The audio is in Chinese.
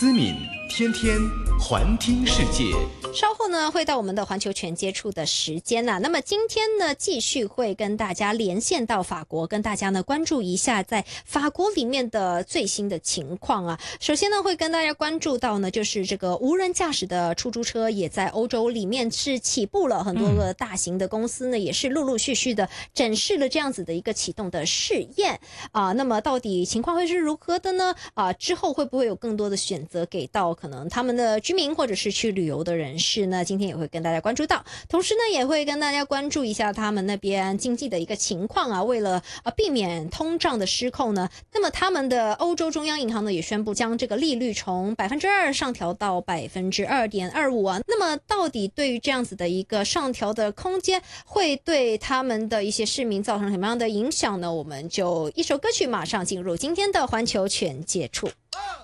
思敏天天环听世界。 稍后呢会到我们的环球全接触的时间那么今天呢继续会跟大家连线到法国，跟大家呢关注一下在法国里面的最新的情况啊。首先呢会跟大家关注到呢就是这个无人驾驶的出租车也在欧洲里面是起步了，很多个大型的公司呢也是陆陆续续的展示了这样子的一个启动的试验那么到底情况会是如何的呢之后会不会有更多的选择给到可能他们的居民或者是去旅游的人士呢？今天也会跟大家关注到，同时呢也会跟大家关注一下他们那边经济的一个情况啊。为了避免通胀的失控呢，那么他们的欧洲中央银行呢也宣布将这个利率从 2% 上调到 2.25% 啊。那么到底对于这样子的一个上调的空间会对他们的一些市民造成什么样的影响呢？我们就一首歌曲马上进入今天的环球全接触。